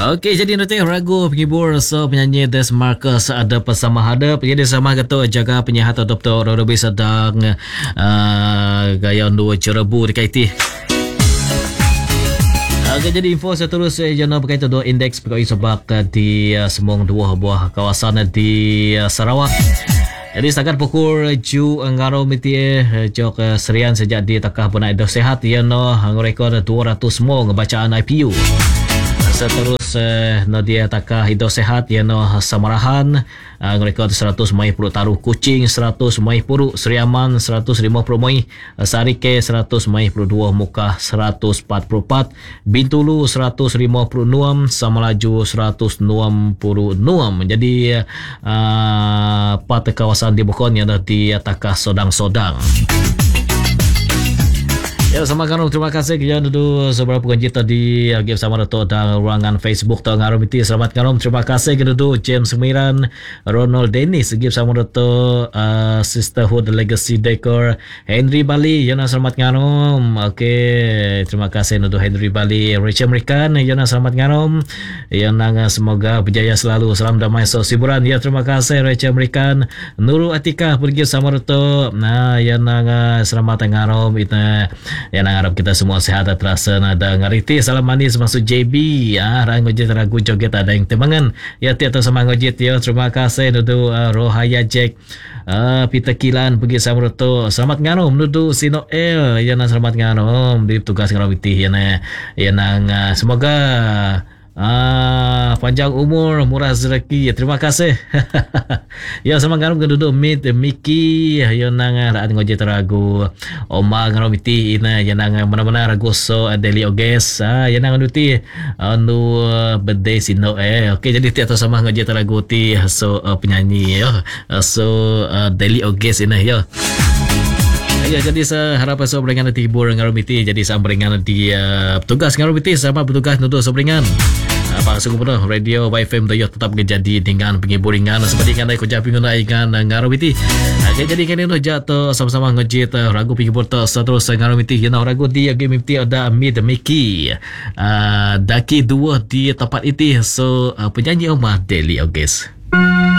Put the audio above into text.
Okey, jadi nanti ragu penghibur so penyanyi Des Marcus ada bersama hadap. Jadi sama kata jaga penyihat Dr. Robi sedang gaya dua cerebu dikaiti. Okey, jadi info seterusnya jana berkaitan dengan indeks PKI sebab di semua dua buah kawasan di Sarawak. Jadi setakat pukul 7 ngaro miti jok serian sejak di takah punai dah sehat ia no rekod 200 mo ngebacaan IPU. Seterus dia takah hidup sehat ia no Samarahan rekod 100 mai puluh taruh Kuching 100 mai puluh Seriaman 150 mai Sarike 100 mai puluh 2 Muka 144 Bintulu 156 Samalaju 166. Jadi empat kawasan di Bukon yang di takah sodang-sodang. Ya, sama kamu terima kasih kerja dulu seberapa pengaji tadi game sama Dato' dan ruangan Facebook Dato' Ngarom Iti. Selamat kamu terima kasih kerja dulu James Miran, Ronald Dennis game sama Dato' Sisterhood Legacy Decor, Henry Bali yana selamat ngarom. Okey, terima kasih untuk Henry Bali. Rachel American yana selamat ngarom. Yana semoga berjaya selalu. Salam damai sos hiburan. Ya, terima kasih Rachel American. Nurul Atikah pergi sama Dato'. Nah, yana selamat ngarom itu. Yang harap kita semua sehat terasa ada ngariti. Salam manis masuk JB rangojit ragu joget ada yang temangan ya tiada sama ngojit ya. Terima kasih nudu Rohaya Jack Peter Kilan pergi sama Roto. Selamat nganom nudu Sino El ya nang selamat nganom di tugas ngariti ya nang semoga panjang umur, murah rezeki. Ya, terima kasih. Ya, sama ngarom keduduk Mickey ya nang raat ngojek ragu Oma ngarom iti ina ya nang mana-mana ragu so Deli Oges ya nang nuti anu birthday sino okey jadi tiada sama ngojek ragu ti so penyanyi ya so Deli Oges ina ya. Ya, jadi seharap sobringan tibur ngaromiti jadi sambringan di petugas ngaromiti sama petugas untuk sobringan apa sungguh penuh radio YFM Doyo tetap menjadi dengan penghiburan seperti kan aku japing dengan ngaromiti. Okey, jadi kan itu jatuh sama-sama ngejit ragu penghibur terus ngaromiti you know ragu di game itu ada Mid Mickey Daki 2 di tempat itu so penyanyi Omar Deli Oges.